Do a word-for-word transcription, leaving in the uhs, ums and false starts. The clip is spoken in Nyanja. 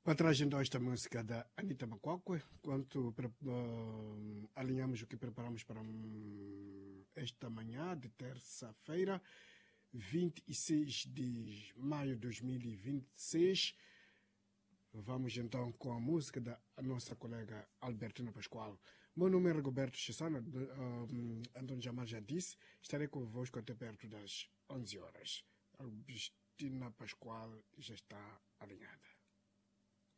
Para trás então esta música da Anitta Macuacue, enquanto uh, alinhamos o que preparamos para um, esta manhã de terça-feira, vinte e seis de maio de dois mil e vinte e seis. Vamos então com a música da nossa colega Albertina Pascoal. Meu nome é Roberto Chissana, um, Antônio Jamal já disse, estarei convosco até perto das onze horas. Albertina Pascoal já está alinhada.